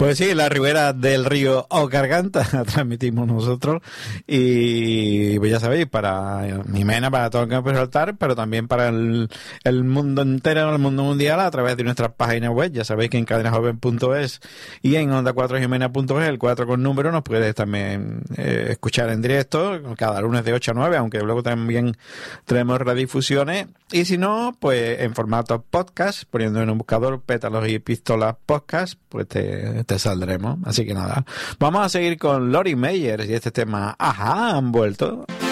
Pues sí, la ribera del río o Garganta transmitimos nosotros y pues ya sabéis, para Jimena, para todo el que puede saltar, pero también para el mundo entero, el mundo mundial, a través de nuestras páginas web. Ya sabéis que en cadenajoven.es y en onda4jimena.es, el 4 con número, nos puedes también escuchar en directo cada lunes de 8 a 9, aunque luego también tenemos redifusiones, y si no, pues en formato podcast, poniendo en un buscador Pétalos y Pistolas Podcast, pues te saldremos. Así que nada, vamos a seguir con Lori Meyers y este tema, ajá, han vuelto.